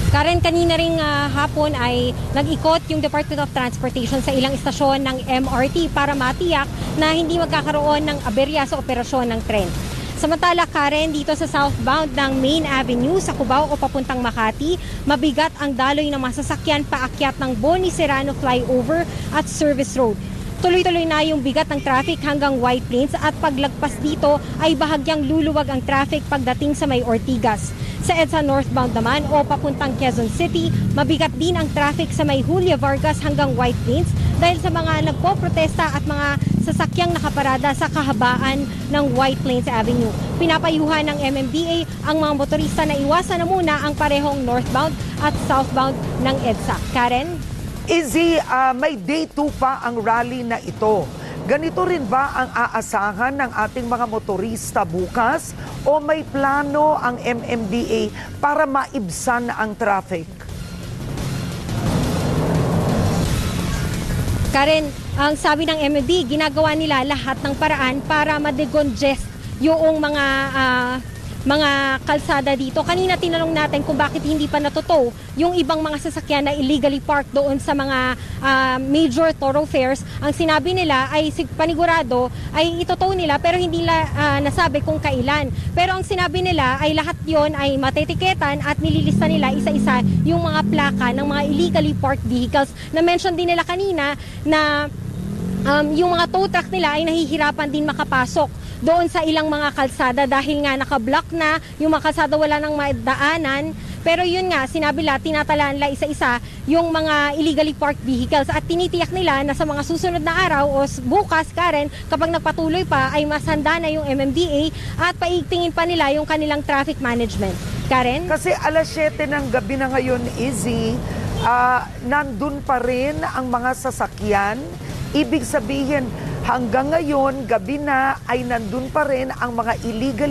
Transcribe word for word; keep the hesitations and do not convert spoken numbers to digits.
Karen, kanina ring uh, hapon ay nag-ikot yung Department of Transportation sa ilang istasyon ng M R T para matiyak na hindi magkakaroon ng aberya sa operasyon ng tren. Samantala, Karen, dito sa southbound ng Main Avenue sa Cubao o papuntang Makati, mabigat ang daloy ng masasakyan paakyat ng Boni Serrano Flyover at Service Road. Tuloy-tuloy na yung bigat ng traffic hanggang White Plains at paglagpas dito ay bahagyang luluwag ang traffic pagdating sa may Ortigas. Sa EDSA northbound naman o papuntang Quezon City, mabigat din ang traffic sa may Julia Vargas hanggang White Plains dahil sa mga nagpoprotesta at mga sasakyang nakaparada sa kahabaan ng White Plains Avenue. Pinapayuhan ng M M D A ang mga motorista na iwasan na muna ang parehong northbound at southbound ng EDSA. Karen? Izzy, uh, may day two pa ang rally na ito. Ganito rin ba ang aasahan ng ating mga motorista bukas o may plano ang M M D A para maibsan ang traffic? Karen, ang sabi ng M M D, ginagawa nila lahat ng paraan para ma-decongest yung mga uh, mga kalsada dito. Kanina tinanong natin kung bakit hindi pa natutow yung ibang mga sasakyan na illegally parked doon sa mga uh, major thoroughfares. Ang sinabi nila ay panigurado ay itotow nila pero hindi nila uh, nasabi kung kailan. Pero ang sinabi nila ay lahat yon ay matetiketan at nililista nila isa-isa yung mga plaka ng mga illegally parked vehicles. Na-mention din nila kanina na um, yung mga tow truck nila ay nahihirapan din makapasok doon sa ilang mga kalsada dahil nga nakablock na yung mga kalsada, wala nang madaanan. Pero yun nga, sinabi nila, tinatalaan nila isa-isa yung mga illegally parked vehicles at tinitiyak nila na sa mga susunod na araw o bukas, Karen, kapag nagpatuloy pa ay mas handa na yung M M D A at paigtingin pa nila yung kanilang traffic management. Karen? Kasi alas siyete ng gabi na ngayon, Izzy, uh, nandun pa rin ang mga sasakyan. Ibig sabihin, hanggang ngayon, gabi na, ay nandun pa rin ang mga illegal